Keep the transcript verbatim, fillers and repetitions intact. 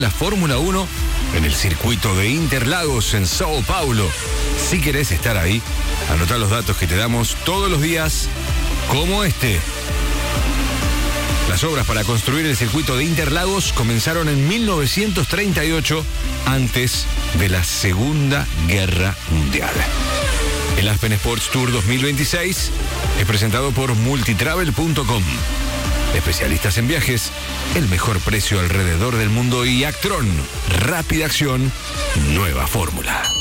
la Fórmula uno en el circuito de Interlagos en Sao Paulo. Si querés estar ahí, anotá los datos que te damos todos los días, como este. Las obras para construir el circuito de Interlagos comenzaron en mil novecientos treinta y ocho, antes de la Segunda Guerra Mundial. El Aspen Sports Tour dos mil veintiséis es presentado por multitravel punto com. Especialistas en viajes, el mejor precio alrededor del mundo y Actron. Rápida acción, nueva fórmula.